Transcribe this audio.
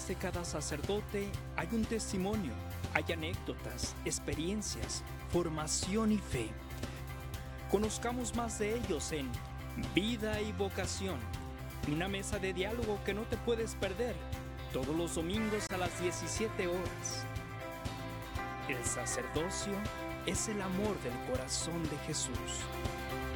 de cada sacerdote hay un testimonio, hay anécdotas, experiencias, formación y fe. Conozcamos más de ellos en Vida y Vocación, una mesa de diálogo que no te puedes perder todos los domingos a las 17 horas. El sacerdocio es el amor del corazón de Jesús.